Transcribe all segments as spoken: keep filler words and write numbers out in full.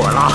稳了。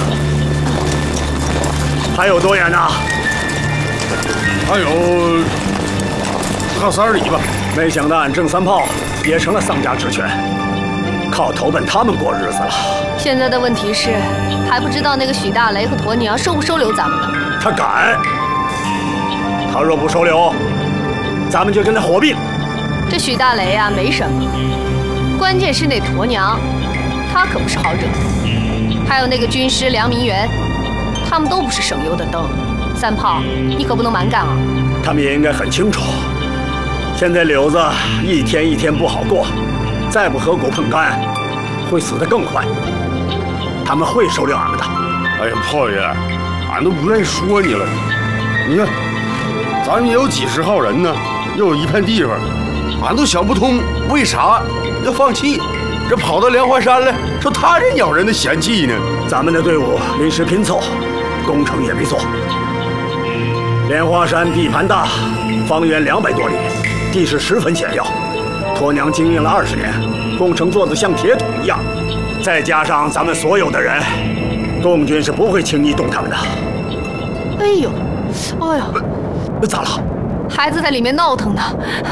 还有多远呢？ 还有还有三十里吧。 没想到俺郑三炮也成了丧家之犬，靠投奔他们过日子了。 现在的问题是，还不知道那个许大雷和鸵娘收不收留咱们呢。 他敢！他若不收留，咱们就跟他火并。 这许大雷啊，没什么，关键是那鸵娘，她可不是好惹。还有那个军师梁明元，他们都不是省油的灯。三炮，你可不能蛮干啊！ 他们也应该很清楚，现在柳子一天一天不好过，再不和狗碰干，会死得更快。他们会收留俺们的。 哎呀，炮爷，俺都不愿意说你了。你看，咱们也有几十号人呢，又有一片地方，俺都想不通为啥要放弃，这跑到莲花山来，受他人咬人的嫌弃呢？ 咱们的队伍临时拼凑，工程也没做。莲花山地盘大，方圆两百多里，地势十分险要。鸵娘经营了二十年，工程做得像铁桶一样。再加上咱们所有的人，共军是不会轻易动他们的。 哎呦，哎呦， 咋了？ 孩子在里面闹腾呢。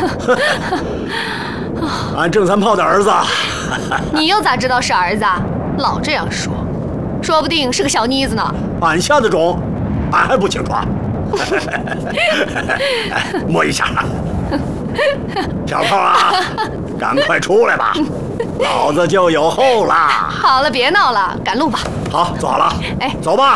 俺郑三炮的儿子。 你又咋知道是儿子啊？老这样说，说不定是个小妮子呢。 俺下的种，俺还不清楚啊。摸一下。小炮啊，赶快出来吧，老子就有后了。 好了，别闹了，赶路吧。 好，走好了。 哎， 走吧。